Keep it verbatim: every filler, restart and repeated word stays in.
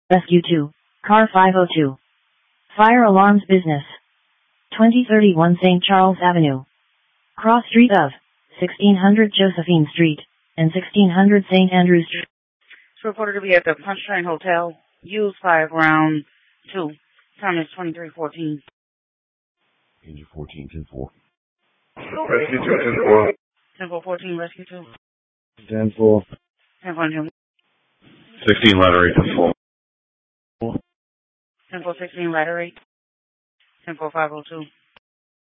Rescue two, Car five oh two. Fire Alarms Business. twenty thirty-one Saint Charles Avenue. Cross Street of sixteen hundred Josephine Street and sixteen hundred Saint Andrew Street. It's reported to be at the Punchline Hotel. Use five round two. Time is twenty-three fourteen. Engine fourteen, ten four. Rescue two, ten four. ten four fourteen, Rescue two. ten four. ten four, sixteen, ladder eight, ten four. ten four sixteen, ladder eight. ten four five oh two.